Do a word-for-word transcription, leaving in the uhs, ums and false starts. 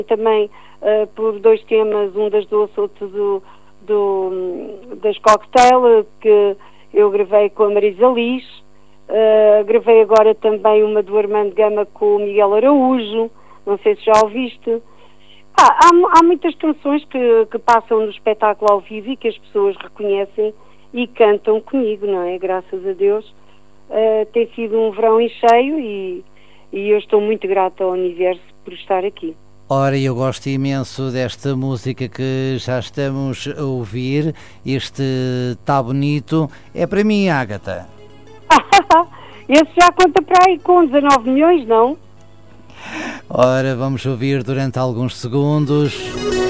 Também uh, por dois temas, um das duas, outro do, do, das Cocktail, que eu gravei com a Marisa Liz. Uh, gravei agora também uma do Armando Gama com o Miguel Araújo, não sei se já ouviste. Ah, há, há muitas canções que, que passam no espetáculo ao vivo e que as pessoas reconhecem e cantam comigo, não é? Graças a Deus. Uh, tem sido um verão em cheio e, e eu estou muito grata ao universo por estar aqui. Ora, eu gosto imenso desta música que já estamos a ouvir. Este Tá Bonito é para mim, Ágata. Esse já conta para aí com dezanove milhões, não? Ora, vamos ouvir durante alguns segundos.